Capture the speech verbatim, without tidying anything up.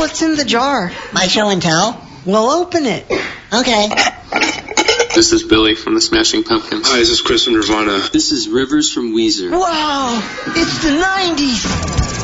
what's in the jar? My show and tell? Well, open it. Okay. This is Billy from the Smashing Pumpkins. Hi, this is Chris from Nirvana. This is Rivers from Weezer. Wow, it's the nineties.